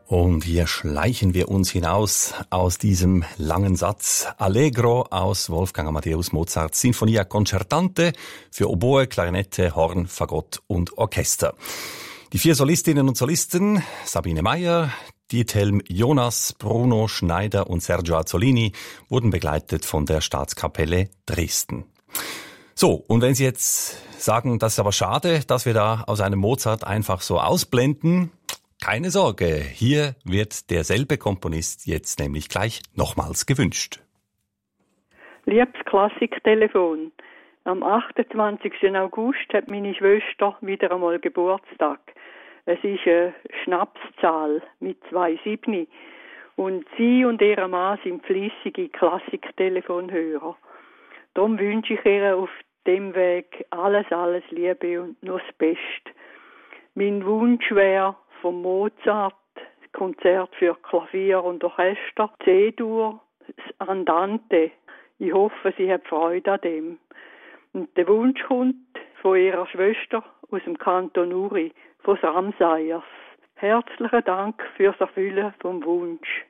Und hier schleichen wir uns hinaus aus diesem langen Satz Allegro aus Wolfgang Amadeus Mozarts Sinfonia Concertante für Oboe, Klarinette, Horn, Fagott und Orchester. Die 4 Solistinnen und Solisten, Sabine Meyer, Diethelm Jonas, Bruno Schneider und Sergio Azzolini, wurden begleitet von der Staatskapelle Dresden. So, und wenn Sie jetzt sagen, das ist aber schade, dass wir da aus einem Mozart einfach so ausblenden, keine Sorge, hier wird derselbe Komponist jetzt nämlich gleich nochmals gewünscht. Liebes Klassiktelefon, am 28. August hat meine Schwester wieder einmal Geburtstag. Es ist eine Schnapszahl mit 2 Siebni und sie und ihr Mann sind fleissige Klassiktelefonhörer. Darum wünsche ich ihr auf dem Weg alles Liebe und nur das Beste. Mein Wunsch wäre von Mozart, das Konzert für Klavier und Orchester, C-Dur, das Andante. Ich hoffe, sie hat Freude an dem. Und der Wunsch kommt von ihrer Schwester aus dem Kanton Uri, von Ramsayers. Herzlichen Dank fürs Erfüllen vom Wunsch.